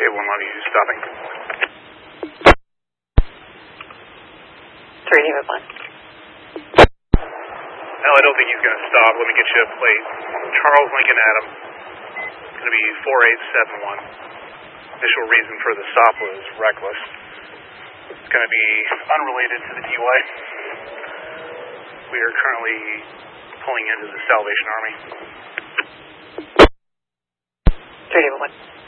Table 1 Lobby, stopping. 3 David 1. No, I don't think he's going to stop. Let me get you a plate. Charles Lincoln Adam. It's going to be 4871. Initial reason for the stop was reckless. It's going to be unrelated to the DUI. We are currently pulling into the Salvation Army. 3 David 1.